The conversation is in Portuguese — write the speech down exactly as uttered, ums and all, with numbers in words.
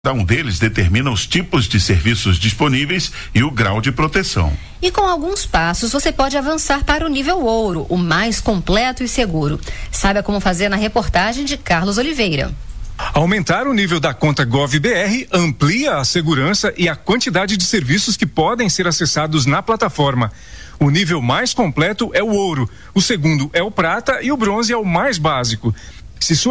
Cada um deles determina os tipos de serviços disponíveis e o grau de proteção. E com alguns passos você pode avançar para o nível ouro, o mais completo e seguro. Saiba como fazer na reportagem de Carlos Oliveira. Aumentar o nível da conta GovBR amplia a segurança e a quantidade de serviços que podem ser acessados na plataforma. O nível mais completo é o ouro, o segundo é o prata e o bronze é o mais básico. Se sua